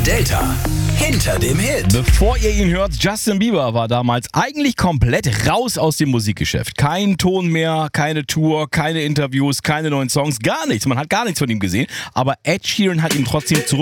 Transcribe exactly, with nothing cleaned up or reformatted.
Delta hinter dem Hit. Bevor ihr ihn hört, Justin Bieber war damals eigentlich komplett raus aus dem Musikgeschäft. Kein Ton mehr, keine Tour, keine Interviews, keine neuen Songs, gar nichts. Man hat gar nichts von ihm gesehen. Aber Ed Sheeran hat ihn trotzdem zurück